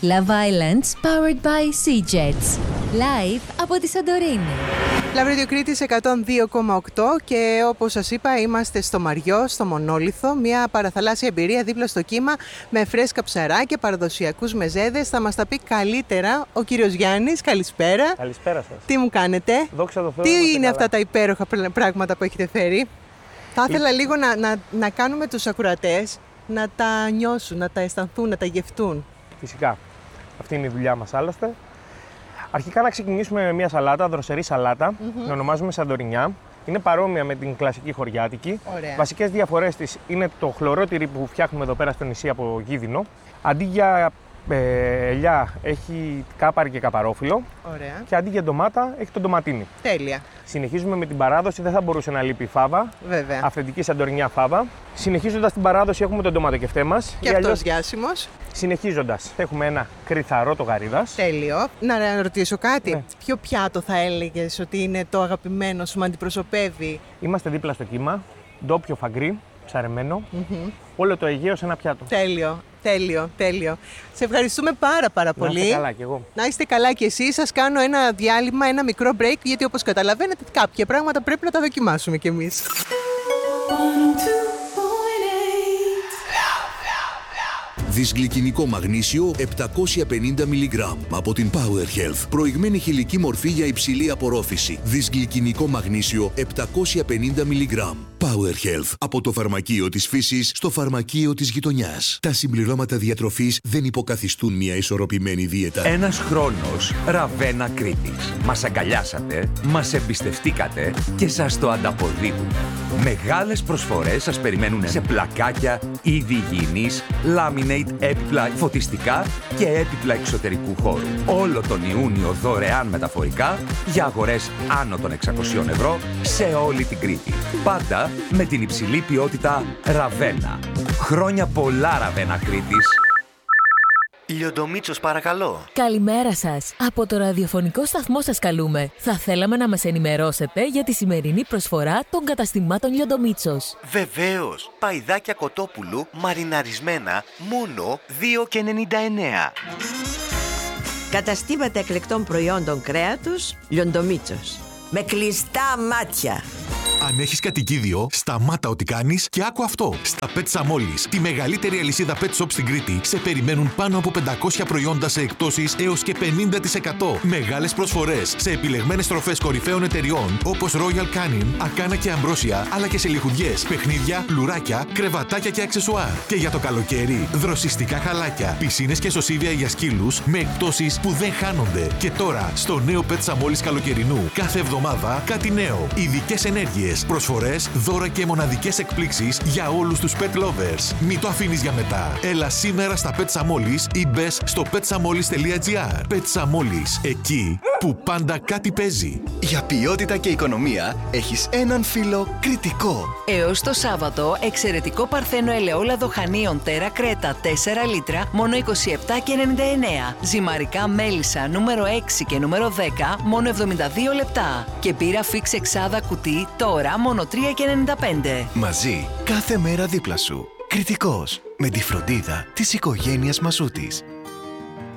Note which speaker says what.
Speaker 1: Love Islands powered by Sea Jets. Live από τη Σαντορίνη.
Speaker 2: Λαυρίδιο Κρήτης 102,8 και όπως σας είπα είμαστε στο Μαριό, στο Μονόλιθο, μια παραθαλάσσια εμπειρία δίπλα στο κύμα με φρέσκα ψαράκια, παραδοσιακούς μεζέδες. Θα μας τα πει καλύτερα ο κύριος Γιάννης. Καλησπέρα.
Speaker 3: Καλησπέρα σας.
Speaker 2: Τι μου κάνετε?
Speaker 3: Δόξα τω Θεώ.
Speaker 2: Τι είναι αυτά τα υπέροχα πράγματα που έχετε φέρει? Θα ήθελα λίγο να κάνουμε τους ακροατές να τα νιώσουν, να τα αισθανθούν, να τα γευτούν.
Speaker 3: Φυσικά. Αυτή είναι η δουλειά μας άλλωστε. Αρχικά να ξεκινήσουμε με μια σαλάτα, δροσερή σαλάτα. Την ονομάζουμε Σαντορινιά. Είναι παρόμοια με την κλασική χωριάτικη.
Speaker 2: Ωραία.
Speaker 3: Βασικές διαφορές της είναι το χλωρό τυρί που φτιάχνουμε εδώ πέρα στο νησί από γίδινο. Αντί για ελιά έχει κάπαρη και καπαρόφυλλο.
Speaker 2: Ωραία.
Speaker 3: Και αντί για ντομάτα έχει το ντοματίνι.
Speaker 2: Τέλεια.
Speaker 3: Συνεχίζουμε με την παράδοση, δεν θα μπορούσε να λείπει η φάβα.
Speaker 2: Βέβαια.
Speaker 3: Αυθεντική Σαντορινιά φάβα. Συνεχίζοντας την παράδοση, έχουμε τον ντοματοκευτέ μας.
Speaker 2: Και αυτός διάσημος.
Speaker 3: Συνεχίζοντας, έχουμε ένα κρυθαρό το γαρίδας.
Speaker 2: Τέλειο. Να ρωτήσω κάτι.
Speaker 3: Ναι.
Speaker 2: Ποιο πιάτο θα έλεγες ότι είναι το αγαπημένο σου, με αντιπροσωπεύει?
Speaker 3: Είμαστε δίπλα στο κύμα. Ντόπιο φαγκρί, ψαρεμένο. Όλο το Αιγαίο σε ένα πιάτο.
Speaker 2: Τέλειο. Τέλειο, τέλειο. Σε ευχαριστούμε πάρα πολύ.
Speaker 3: Να είστε καλά κι εγώ.
Speaker 2: Να είστε καλά κι εσείς. Σας κάνω ένα διάλειμμα, ένα μικρό break, γιατί όπως καταλαβαίνετε κάποια πράγματα πρέπει να τα δοκιμάσουμε κι εμείς.
Speaker 4: Δυσγλυκινικό μαγνήσιο 750 mg από την Power Health. Προηγμένη χηλική μορφή για υψηλή απορρόφηση. Δυσγλυκινικό μαγνήσιο 750 mg. Power Health. Από το φαρμακείο της φύσης στο φαρμακείο της γειτονιάς. Τα συμπληρώματα διατροφής δεν υποκαθιστούν μια ισορροπημένη δίαιτα.
Speaker 5: Ένας χρόνος Ραβένα Κρήτης. Μας αγκαλιάσατε, μας εμπιστευτήκατε και σας το ανταποδίδουμε. Μεγάλες προσφορές σας περιμένουν σε πλακάκια, είδη υγιεινής, laminate, έπιπλα φωτιστικά και έπιπλα εξωτερικού χώρου. Όλο τον Ιούνιο δωρεάν μεταφορικά για αγορές άνω των 600 ευρώ σε όλη την Κρήτη. Πάντα με την υψηλή ποιότητα Ραβένα. Χρόνια πολλά Ραβένα Κρήτης.
Speaker 6: Λιοντομίτσος παρακαλώ.
Speaker 1: Καλημέρα σας. Από το ραδιοφωνικό σταθμό σας καλούμε. Θα θέλαμε να μας ενημερώσετε για τη σημερινή προσφορά των καταστημάτων Λιοντομίτσος.
Speaker 6: Βεβαίως. Παϊδάκια κοτόπουλου μαριναρισμένα μόνο 2,99.
Speaker 7: Καταστήματα εκλεκτών προϊόντων κρέατος Λιοντομίτσος. Με κλειστά μάτια.
Speaker 8: Αν έχεις κατοικίδιο, σταμάτα ό,τι κάνεις και άκου αυτό. Στα Pet Samolis, τη μεγαλύτερη αλυσίδα pet shop στην Κρήτη, σε περιμένουν πάνω από 500 προϊόντα σε εκπτώσεις έως και 50%. Μεγάλες προσφορές σε επιλεγμένες τροφές κορυφαίων εταιριών όπως Royal Canin, Ακάνα και Αμπρόσια, αλλά και σε λιχουδιές, παιχνίδια, λουράκια, κρεβατάκια και αξεσουάρ. Και για το καλοκαίρι, δροσιστικά χαλάκια, πισίνες και σωσίβια για σκύλους με εκπτώσεις που δεν χάνονται. Και τώρα, στο νέο Pet Samolis καλοκαιρινού, κάθε εβδομάδα κάτι νέο. Ειδικές ενέργειες, προσφορές, δώρα και μοναδικές εκπλήξεις για όλους τους pet lovers. Μην το αφήνεις για μετά. Έλα σήμερα στα Pet Samolis ή μπες στο petsamolis.gr. Pet Samolis, εκεί που πάντα κάτι παίζει.
Speaker 9: Για ποιότητα και οικονομία έχεις έναν φίλο κριτικό.
Speaker 10: Έως το Σάββατο, εξαιρετικό παρθένο ελαιόλαδο χανίων Τέρα Κρέτα 4 λίτρα, μόνο 27,99. Ζυμαρικά μέλισσα νούμερο 6 και νούμερο 10, μόνο 72 λεπτά. Και πύρα φίξ εξάδα κουτί, τώρα μόνο 3,95.
Speaker 9: Μαζί, κάθε μέρα δίπλα σου. Κριτικός, με τη φροντίδα της οικογένειας Μασούτης.